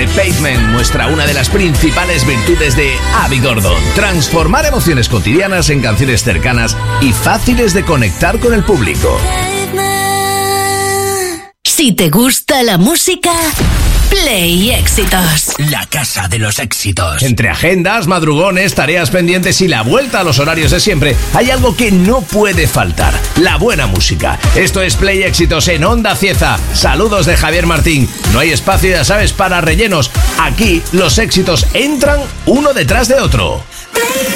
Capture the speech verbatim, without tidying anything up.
The Pavement muestra una de las principales virtudes de Abby Gordon: transformar emociones cotidianas en canciones cercanas y fáciles de conectar con el público. Si te gusta la música, Play Éxitos. La casa de los éxitos. Entre agendas, madrugones, tareas pendientes y la vuelta a los horarios de siempre, hay algo que no puede faltar: la buena música. Esto es Play Éxitos en Onda Cieza. Saludos de Javier Martín. No hay espacio, ya sabes, para rellenos. Aquí los éxitos entran uno detrás de otro.